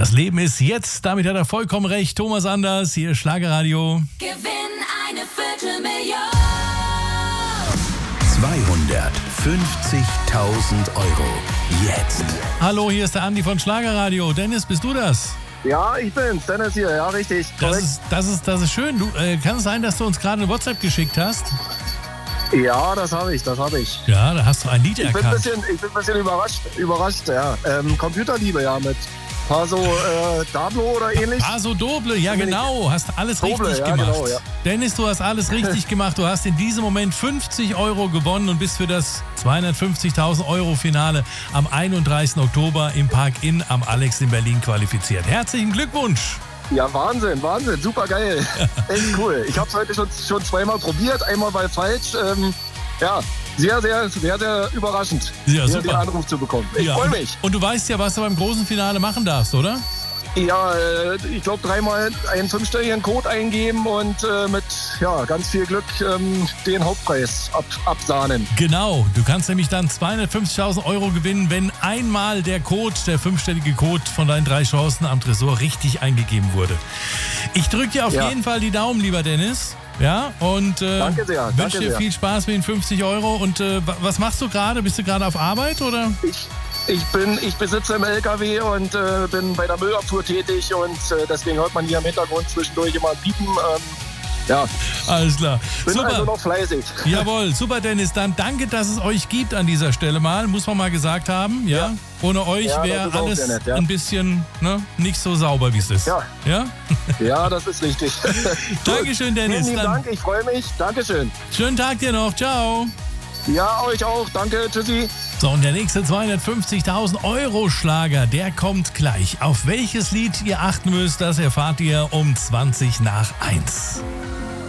Das Leben ist jetzt, damit hat er vollkommen recht. Thomas Anders, hier Schlagerradio. Gewinn eine Viertelmillion. 250.000 Euro. Jetzt. Hallo, hier ist der Andi von Schlagerradio. Dennis, bist du das? Ja, ich bin's. Dennis hier. Ja, richtig. Das ist schön. Kann es sein, dass du uns gerade eine WhatsApp geschickt hast? Ja, das habe ich. Ja, da hast du ein Lied erkannt. Ich bin ein bisschen überrascht, ja. Computerliebe, ja, mit Paso Dablo oder ähnlich. Paso Doble, ja genau. Hast alles Doble, richtig ja, gemacht. genau, ja. Dennis, du hast alles richtig gemacht. Du hast in diesem Moment 50 Euro gewonnen und bist für das 250.000 Euro Finale am 31. Oktober im Park Inn am Alex in Berlin qualifiziert. Herzlichen Glückwunsch. Ja, Wahnsinn, super geil. Echt cool. Ich habe es heute schon zweimal probiert, einmal weil falsch. Ja, sehr, sehr, sehr, sehr überraschend, Ja, hier super. den Anruf zu bekommen. Ich freue mich. Und du weißt ja, was du beim großen Finale machen darfst, oder? Ja, ich glaube, 3-mal einen 5-stelligen Code eingeben und mit ganz viel Glück den Hauptpreis absahnen. Genau, du kannst nämlich dann 250.000 Euro gewinnen, wenn einmal der 5-stellige Code von deinen 3 Chancen am Tresor richtig eingegeben wurde. Ich drücke dir auf jeden Fall die Daumen, lieber Dennis. Ja, und Danke sehr, wünsche dir viel Spaß mit den 50 Euro. Und was machst du gerade? Bist du gerade auf Arbeit, oder? Ich besitze im LKW und bin bei der Müllabfuhr tätig und deswegen hört man hier im Hintergrund zwischendurch immer Piepen. Ja, Alles klar. bin Super. also noch fleißig. Jawohl, super Dennis. Dann danke, dass es euch gibt an dieser Stelle mal. Muss man mal gesagt haben. Ja. Ohne euch Ja, das wäre ist auch alles sehr nett, ja. ein bisschen nicht so sauber, wie es ist. Ja. Ja? Ja, das ist richtig. Dankeschön, Dennis. Vielen lieben Dann Dank, ich freue mich. Dankeschön. schönen Tag dir noch. Ciao. Ja, euch auch. Danke, tschüssi. So, und der nächste 250.000 Euro Schlager, der kommt gleich. Auf welches Lied ihr achten müsst, das erfahrt ihr um 20 nach 1.